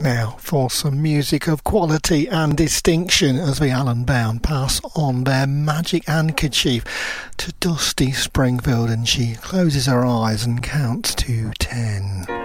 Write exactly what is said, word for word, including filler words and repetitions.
now for some music of quality and distinction as the Alan Bound pass on their Magic Handkerchief to Dusty Springfield, and she closes her eyes and counts to ten.